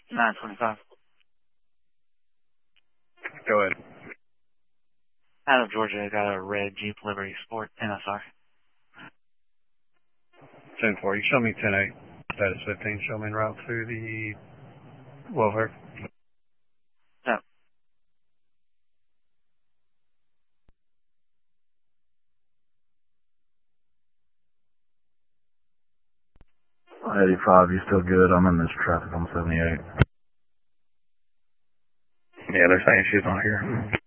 925. Go ahead. Out of Georgia, I got a red Jeep Liberty Sport NSR. 10-4. You show me 10-8. Status 15. Show me en route to the welfare. No. 85, you still good? I'm in this traffic on 78. Yeah, they're saying she's not here.